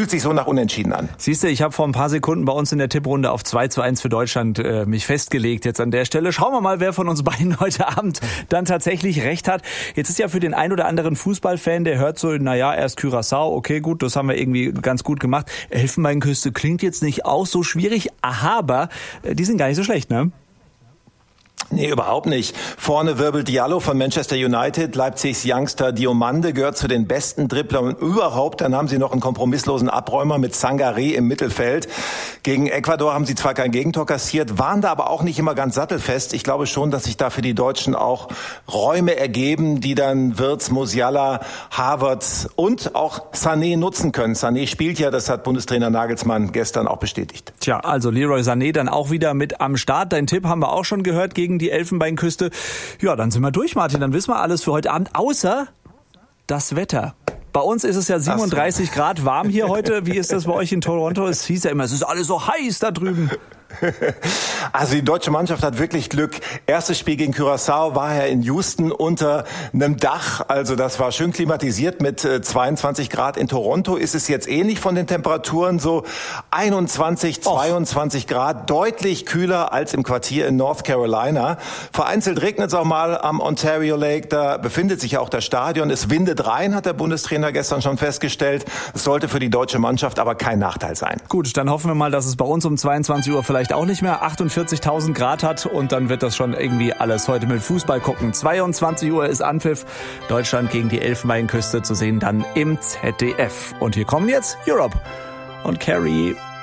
fühlt sich so nach Unentschieden an. Siehst du, ich habe vor ein paar Sekunden bei uns in der Tipprunde auf 2:1 für Deutschland mich festgelegt. Jetzt an der Stelle schauen wir mal, wer von uns beiden heute Abend dann tatsächlich recht hat. Jetzt ist ja für den ein oder anderen Fußballfan, der hört so, naja, erst Curaçao, okay, gut, das haben wir irgendwie ganz gut gemacht. Elfenbeinküste klingt jetzt nicht auch so schwierig, aber die sind gar nicht so schlecht, ne? Nee, überhaupt nicht. Vorne wirbelt Diallo von Manchester United, Leipzigs Youngster Diomande gehört zu den besten Dribblern überhaupt. Dann haben sie noch einen kompromisslosen Abräumer mit Sangaré im Mittelfeld. Gegen Ecuador haben sie zwar kein Gegentor kassiert, waren da aber auch nicht immer ganz sattelfest. Ich glaube schon, dass sich da für die Deutschen auch Räume ergeben, die dann Wirtz, Musiala, Havertz und auch Sané nutzen können. Sané spielt ja, das hat Bundestrainer Nagelsmann gestern auch bestätigt. Tja, also Leroy Sané dann auch wieder mit am Start. Dein Tipp haben wir auch schon gehört gegen die Elfenbeinküste. Ja, dann sind wir durch, Martin. Dann wissen wir alles für heute Abend, außer das Wetter. Bei uns ist es ja 37 Grad warm hier heute. Wie ist das bei euch in Toronto? Es hieß ja immer, es ist alles so heiß da drüben. Also die deutsche Mannschaft hat wirklich Glück. Erstes Spiel gegen Curaçao war ja in Houston unter einem Dach. Also das war schön klimatisiert mit 22 Grad. In Toronto ist es jetzt ähnlich von den Temperaturen, so 21, 22 Grad. Deutlich kühler als im Quartier in North Carolina. Vereinzelt regnet es auch mal am Ontario Lake. Da befindet sich auch das Stadion. Es windet rein, hat der Bundestrainer gestern schon festgestellt. Es sollte für die deutsche Mannschaft aber kein Nachteil sein. Gut, dann hoffen wir mal, dass es bei uns um 22 Uhr vielleicht auch nicht mehr 48.000 Grad hat und dann wird das schon irgendwie alles heute mit Fußball gucken. 22 Uhr ist Anpfiff. Deutschland gegen die Elfenbeinküste zu sehen dann im ZDF. Und hier kommen jetzt Europe und Carrie.